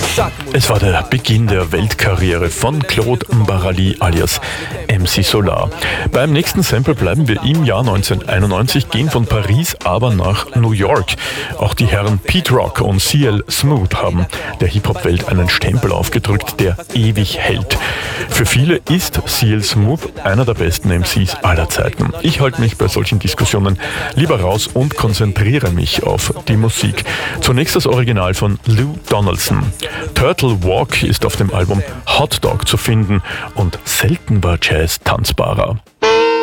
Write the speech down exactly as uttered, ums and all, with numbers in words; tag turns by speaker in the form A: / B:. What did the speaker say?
A: Es war der Beginn der Weltkarriere von Claude Mbarali alias M C Solar. Beim nächsten Sample bleiben wir im Jahr neunzehnhunderteinundneunzig, gehen von Paris aber nach New York. Auch die Herren Pete Rock und C L Smooth haben der Hip-Hop-Welt einen Stempel aufgedrückt, der ewig hält. Für viele ist C L Smooth einer der besten M Cs aller Zeiten. Ich halte mich bei solchen Diskussionen lieber raus und konzentriere mich auf die Musik. Zunächst das Original von Lou Donaldson. Turtle Walk ist auf dem Album Hot Dog zu finden und selten war Jazz tanzbarer.